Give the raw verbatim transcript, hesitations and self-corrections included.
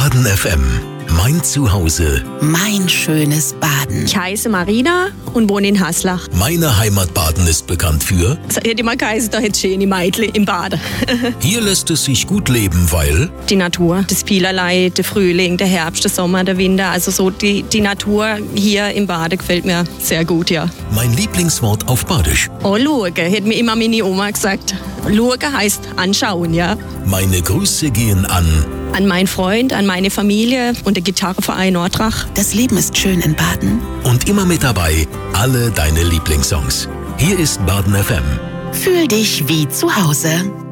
Baden F M. Mein Zuhause. Mein schönes Baden. Ich heiße Marina und wohne in Haslach. Meine Heimat Baden ist bekannt für... Es hätte immer geheißen, da hätte schöne Meidli im Baden. Hier lässt es sich gut leben, weil... Die Natur, das vielerlei, der Frühling, der Herbst, der Sommer, der Winter. Also so die, die Natur hier im Baden gefällt mir sehr gut, ja. Mein Lieblingswort auf Badisch. Oh, schauen, hätte mir immer meine Oma gesagt. Schauen heißt anschauen, ja. Meine Grüße gehen an... An meinen Freund, an meine Familie und der Gitarrenverein Norddrach. Das Leben ist schön in Baden. Und immer mit dabei alle deine Lieblingssongs. Hier ist Baden F M. Fühl dich wie zu Hause.